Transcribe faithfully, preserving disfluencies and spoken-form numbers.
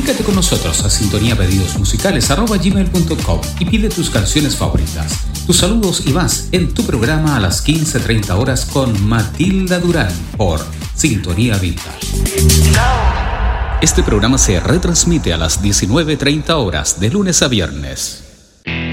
Comunícate con nosotros a sintonía pedidos musicales arroba gmail punto com y pide tus canciones favoritas, tus saludos y más en tu programa a las quince treinta horas con Matilda Durán por Sintonía Vintage. Este programa se retransmite a las diecinueve treinta horas de lunes a viernes.